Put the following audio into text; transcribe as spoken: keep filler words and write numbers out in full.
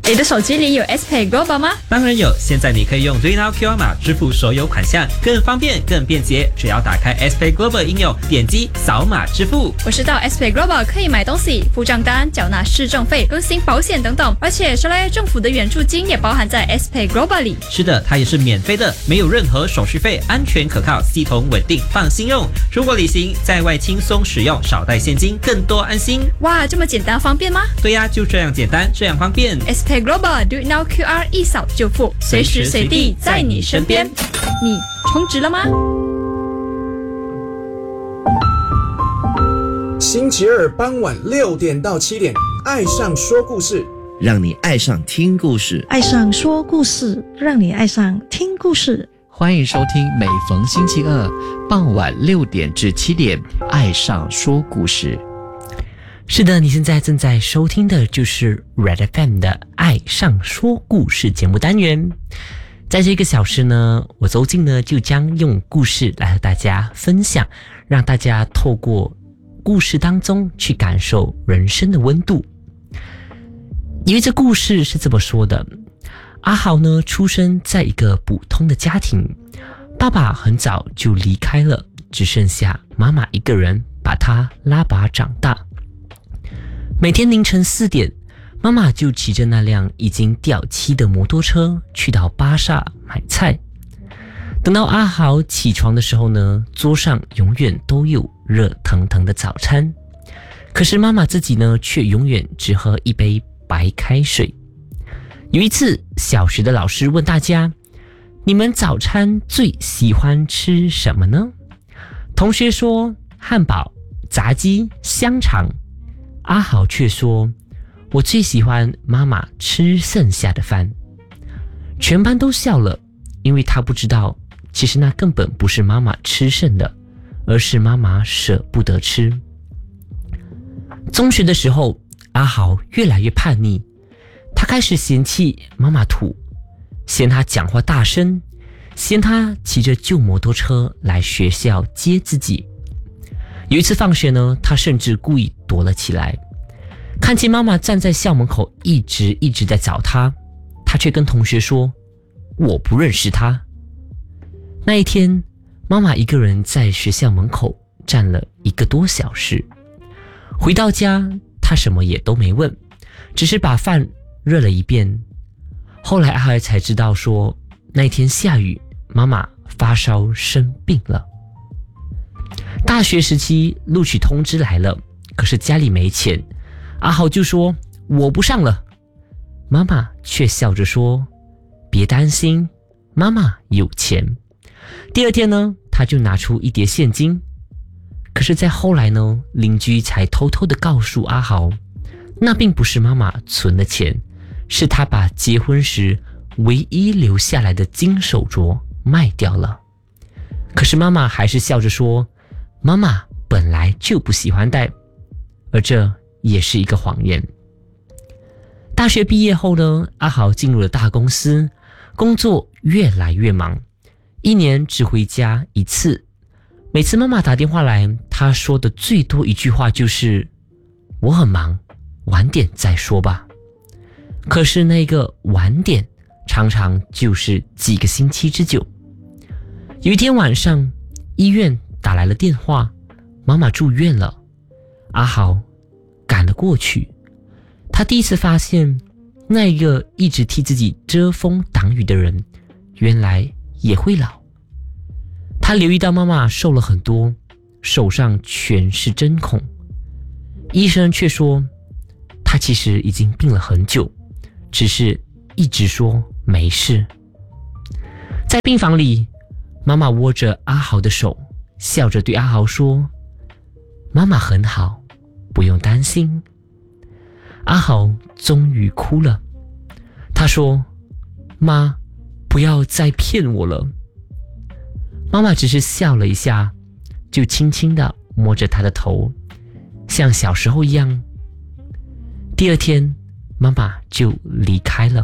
你的手机里有 S Pay Global 吗？ 当然有，现在你可以用 DreamNow Q R 码支付所有款项，更方便更便捷。只要打开 S Pay Global 应用，点击扫码支付。 我知道 S Pay Global 可以买东西、付账单、缴纳市政费、更新保险等等，而且马来政府的援助金也包含在 S Pay Global 里。 是的，它也是免费的，没有任何手续费，安全可靠，系统稳定，放心用。出国旅行在外轻松使用，少带现金，更多安心。 哇，这么简单方便吗？ 对呀，就这样简单，这样方便。 S Pay Global Do It Now Q R 一扫就付，随时随地在你身边。你充值了吗？ 星期二傍晚六点到七点，爱上说故事， 让你爱上听故事， 爱上说故事，让你爱上听故事。 欢迎收听每逢星期二傍晚六点至七点，爱上说故事。 是的，你现在正在收听的就是 Red F M 的爱上说故事节目单元。在这个小时呢，我周静呢就将用故事来和大家分享，让大家透过故事当中去感受人生的温度。因为这故事是这么说的，阿豪呢出生在一个普通的家庭，爸爸很早就离开了，只剩下妈妈一个人把他拉拔长大。每天凌晨四点，妈妈就骑着那辆已经掉漆的摩托车去到巴萨买菜。等到阿豪起床的时候呢，桌上永远都有热腾腾的早餐，可是妈妈自己呢，却永远只喝一杯白开水。有一次，小学的老师问大家，你们早餐最喜欢吃什么呢？同学说汉堡、炸鸡、香肠。阿豪却说，我最喜欢妈妈吃剩下的饭。全班都笑了，因为他不知道，其实那根本不是妈妈吃剩的，而是妈妈舍不得吃。中学的时候，阿豪越来越叛逆，他开始嫌弃妈妈土，嫌他讲话大声，嫌他骑着旧摩托车来学校接自己。有一次放学呢，他甚至故意躲了起来，看见妈妈站在校门口一直一直在找他，他却跟同学说，我不认识他。那一天，妈妈一个人在学校门口站了一个多小时。回到家，他什么也都没问，只是把饭热了一遍。后来阿豪才知道说，那天下雨，妈妈发烧生病了。大学时期录取通知来了，可是家里没钱，阿豪就说我不上了。妈妈却笑着说，别担心，妈妈有钱。第二天呢，他就拿出一叠现金。可是在后来呢，邻居才偷偷地告诉阿豪，那并不是妈妈存的钱，是他把结婚时唯一留下来的金手镯卖掉了。可是妈妈还是笑着说，妈妈本来就不喜欢戴，而这也是一个谎言。大学毕业后呢，阿豪进入了大公司，工作越来越忙，一年只回家一次。每次妈妈打电话来，他说的最多一句话就是我很忙，晚点再说吧。可是那个晚点常常就是几个星期之久。有一天晚上，医院打来了电话，妈妈住院了。阿豪赶了过去，他第一次发现，那一个一直替自己遮风挡雨的人，原来也会老。他留意到妈妈瘦了很多，手上全是针孔。医生却说，她其实已经病了很久，只是一直说没事。在病房里，妈妈握着阿豪的手，笑着对阿豪说，妈妈很好，不用担心。阿豪终于哭了，他说，妈，不要再骗我了。妈妈只是笑了一下，就轻轻地摸着他的头，像小时候一样。第二天，妈妈就离开了。